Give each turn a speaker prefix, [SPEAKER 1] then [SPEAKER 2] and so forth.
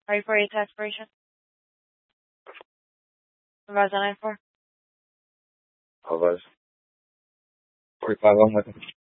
[SPEAKER 1] Ready for ATAX expiration? Supervisor 94.
[SPEAKER 2] Supervisor. 45 on with him.